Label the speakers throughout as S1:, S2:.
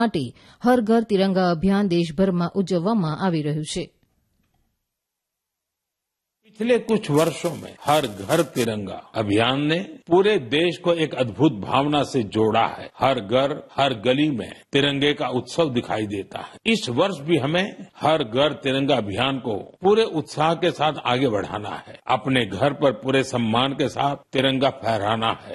S1: માટે હર ઘર તિરંગા અભિયાન દેશભરમાં ઉજવવામાં આવી રહ્યું છે.
S2: पिछले कुछ वर्षों में हर घर तिरंगा अभियान ने पूरे देश को एक अद्भुत भावना से जोड़ा है. हर घर हर गली में तिरंगे का उत्सव दिखाई देता है. इस वर्ष भी हमें हर घर तिरंगा अभियान को पूरे उत्साह के साथ आगे बढ़ाना है. अपने घर पर पूरे सम्मान के साथ तिरंगा फहराना है.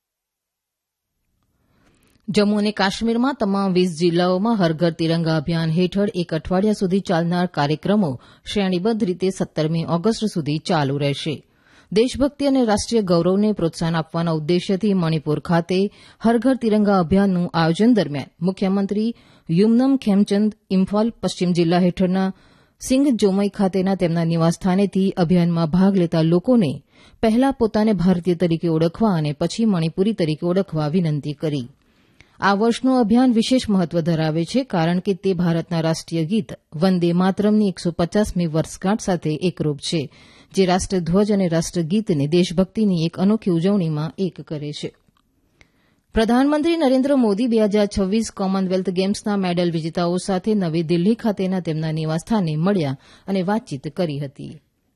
S1: જમ્મુ અને કાશ્મીરમાં તમામ 20 જિલ્લાઓમાં હર ઘર તિરંગા અભિયાન હેઠળ એક અઠવાડિયા સુધી ચાલનાર કાર્યક્રમો શ્રેણીબદ્ધ રીતે 17મી ઓગસ્ટ સુધી ચાલુ રહેશે. દેશભક્તિ અને રાષ્ટ્રીય ગૌરવને પ્રોત્સાહન આપવાના ઉદ્દેશ્યથી મણિપુર ખાતે હર ઘર તિરંગા અભિયાનનું આયોજન દરમિયાન મુખ્યમંત્રી યુમનમ ખેમચંદ ઇમ્ફાલ પશ્ચિમ જિલ્લા હેઠળના સિંઘજોમઈ ખાતેના તેમના નિવાસસ્થાનેથી અભિયાનમાં ભાગ લેતા લોકોને પહેલા પોતાને ભારતીય તરીકે ઓળખવા અને પછી મણિપુરી તરીકે ઓળખવા વિનંતી કરી. આ વર્ષનું અભિયાન વિશેષ મહત્વ ધરાવે છે કારણ કે તે ભારતના રાષ્ટ્રીય ગીત વંદે માતરમની 150મી વર્ષગાંઠ સાથે એકરૂપ છે, જે રાષ્ટ્રધ્વજ અને રાષ્ટ્રગીતને દેશભક્તિની એક અનોખી ઉજવણીમાં એક કરે છે. પ્રધાનમંત્રી નરેન્દ્ર મોદી 2026 કોમનવેલ્થ ગેમ્સના મેડલ વિજેતાઓ સાથે નવી દિલ્હી ખાતેના તેમના નિવાસસ્થાને મળ્યા અને વાતચીત કરી હતી.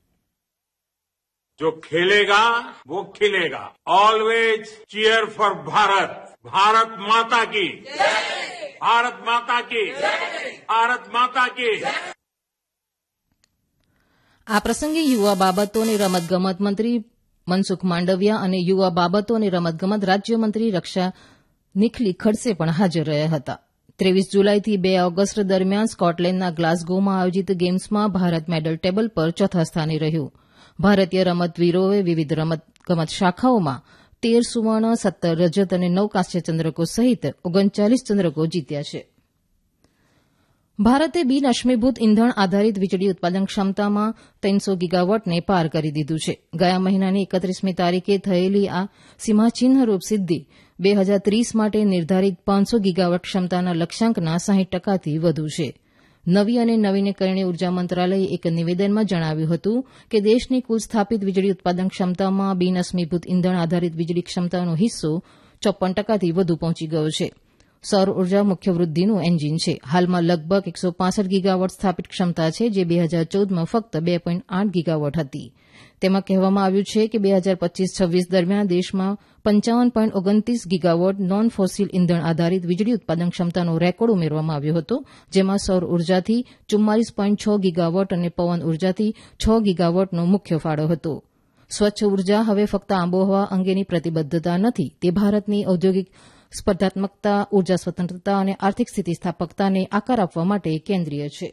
S3: जो खेलेगा वो खिलेगा. Always cheer for Bharat. Bharat माता की जय. भारत माता की जय. भारत माता की जय.
S1: આ પ્રસંગે યુવા બાબતો અને રમતગમત મંત્રી મનસુખ માંડવિયા અને યુવા બાબતો અને રમતગમત રાજ્યમંત્રી રક્ષા નિખલી ખડસે પણ હાજર રહ્યા હતા. 23 જુલાઈથી 2 ઓગસ્ટ દરમિયાન સ્કોટલેન્ડના ગ્લાસગોમાં આયોજિત ગેમ્સમાં ભારત મેડલ ટેબલ પર ચોથા સ્થાને રહ્યું. ભારતીય રમતવીરોએ વિવિધ રમતગમત શાખાઓમાં 13 સુવર્ણ, 17 રજત અને 9 કાંસ્ય ચંદ્રકો સહિત 39 ચંદ્રકો જીત્યા છે. ભારતે બિન અશ્મિભૂત ઇંધણ આધારિત વીજળી ઉત્પાદન ક્ષમતામાં 300 ગીગાવોટને પાર કરી દીધું છે. ગયા મહિનાની 31મી તારીખે થયેલી આ સીમાચિહ્નરૂપ સિદ્ધિ 2030 માટે નિર્ધારિત 500 ગીગાવોટ ક્ષમતાના લક્ષ્યાંકના 60%થી વધુ છે. નવી અને નવીનીકરણીય ઉર્જા મંત્રાલયે એક નિવેદનમાં જણાવ્યું હતું કે દેશની કુલ સ્થાપિત વીજળી ઉત્પાદન ક્ષમતામાં બિન અશ્મિભૂત ઇંધણ આધારિત વીજળી ક્ષમતાનો હિસ્સો 54%થી વધુ પહોંચી ગયો છે. સૌર ઉર્જા મુખ્ય વૃદ્ધિનું એન્જિન છે. હાલમાં લગભગ 165 ગીગાવોટ સ્થાપિત ક્ષમતા છે, જે 2014માં ફક્ત 2.8 ગીગાવોટ હતી. તેમાં કહેવામાં આવ્યું છે કે 2025-26 દરમિયાન દેશમાં 55.29 ગીગાવોટ નોન ફોસિલ ઇંધણ આધારિત વીજળી ઉત્પાદન ક્ષમતાનો રેકોર્ડ ઉમેરવામાં આવ્યો હતો, જેમાં સૌર ઉર્જાથી 44.6 ગીગાવોટ અને પવન ઉર્જાથી 6 ગીગાવોટનો મુખ્ય ફાળો હતો. સ્વચ્છ ઉર્જા હવે ફક્ત આબોહવા અંગેની પ્રતિબદ્ધતા નથી, તે ભારતની ઔદ્યોગિક સ્પર્ધાત્મકતા, ઉર્જા સ્વતંત્રતા અને આર્થિક સ્થિતિસ્થાપકતાને આકાર આપવા માટે કેન્દ્રીય છે.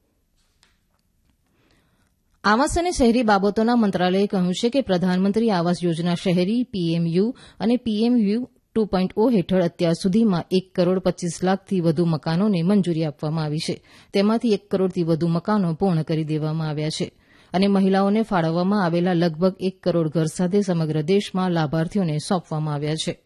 S1: આવાસ અને શહેરી બાબતોના મંત્રાલયે કહ્યું છે કે પ્રધાનમંત્રી આવાસ યોજના શહેરી પીએમયુ અને પીએમયુ 2.0 હેઠળ અત્યાર સુધીમાં 1 કરોડ 25 લાખથી વધુ મકાનોને મંજૂરી આપવામાં આવી છે. તેમાંથી 1 કરોડથી વધુ મકાનો પૂર્ણ કરી દેવામાં આવ્યા છે અને મહિલાઓને ફાળવવામાં આવેલા લગભગ 1 કરોડ ઘર સાથે સમગ્ર દેશમાં લાભાર્થીઓને સોંપવામાં આવ્યા છે.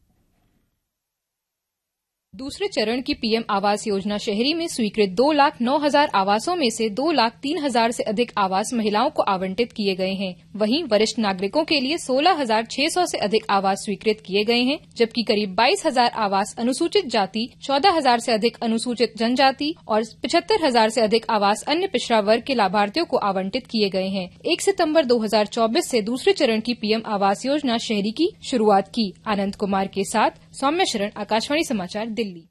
S4: दूसरे चरण की पीएम आवास योजना शहरी में स्वीकृत 2,09,000 आवासों में से 2,03,000 से अधिक आवास महिलाओं को आवंटित किए गए हैं. वहीं वरिष्ठ नागरिकों के लिए 16,600 से अधिक आवास स्वीकृत किए गए हैं, जबकि करीब 22,000 आवास अनुसूचित जाति, 14,000 से अधिक अनुसूचित जनजाति और 75,000 से अधिक आवास अन्य पिछड़ा वर्ग के लाभार्थियों को आवंटित किए गए हैं. 1 सितंबर 2024 से दूसरे चरण की पीएम आवास योजना शहरी की शुरुआत की. आनंद कुमार के साथ सौम्य शरण, आकाशवाणी समाचार, दिल्ली.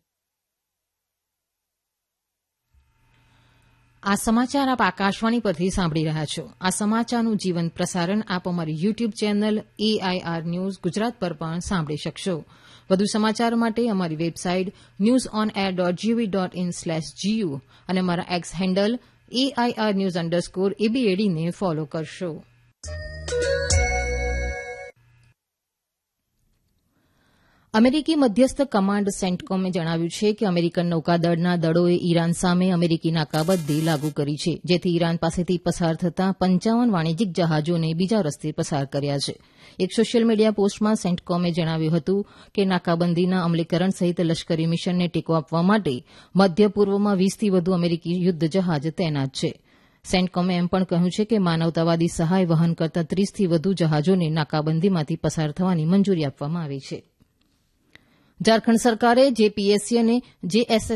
S1: આ સમાચાર આપ આકાશવાણી પરથી સાંભળી રહ્યા છો. આ સમાચારનું જીવંત પ્રસારણ આપ અમારી YouTube channel AIR news Gujarat પર પણ સાંભળી શકશો. વધુ સમાચાર માટે અમારી વેબસાઇટ newsonair.gov.in/gu અને અમારા એક્સ હેન્ડલ AIR_news_ABAD ને ફોલો કરશો. અમેરિકી મધ્યસ્થ કમાન્ડ સેન્ટકોમે જણાવ્યું છે કે અમેરિકન નૌકાદળના દળોએ ઈરાન સામે અમેરિકી નાકાબંધી લાગુ કરી છે, જેથી ઈરાન પાસેથી પસાર થતા 55 વાણિજ્યિક જહાજોને બીજા રસ્તે પસાર કર્યા છે. એક સોશિયલ મીડિયા પોસ્ટમાં સેન્ટકોમે જણાવ્યું હતું કે નાકાબંધીના અમલીકરણ સહિત લશ્કરી મિશનને ટેકો આપવા માટે મધ્ય પૂર્વમાં 20થી વધુ અમેરિકી યુદ્ધ જહાજ તૈનાત છે. સેન્ટકોમે એમ પણ કહ્યું છે કે માનવતાવાદી સહાય વહન કરતા 30થી વધુ જહાજોને નાકાબંધીમાંથી પસાર થવાની મંજૂરી આપવામાં આવી છે. ઝારખંડ સરકારે જેપીએસસી અને જેએસએસ